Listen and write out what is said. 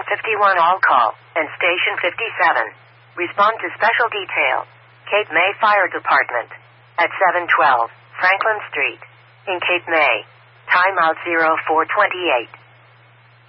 51 all call, and Station 57. Respond to special detail. Cape May Fire Department. At 712 Franklin Street. In Cape May. Timeout 0428.